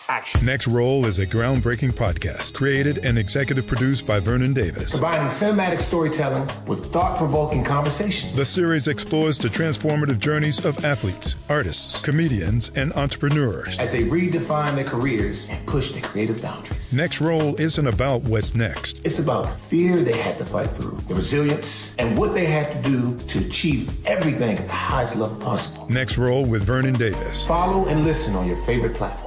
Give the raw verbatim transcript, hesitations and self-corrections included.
action. Next Roll is a groundbreaking podcast created and executive produced by Vernon Davis. Combining cinematic storytelling with thought-provoking conversations. The series explores the transformative journeys of athletes, artists, comedians, and entrepreneurs as they redefine their careers and push their creative boundaries. Next Roll isn't about what's next. It's about the fear they had to fight through, the resilience, and what they had to do to achieve everything at the highest level possible. Next Roll with Vernon Davis. Follow and listen on your favorite platform.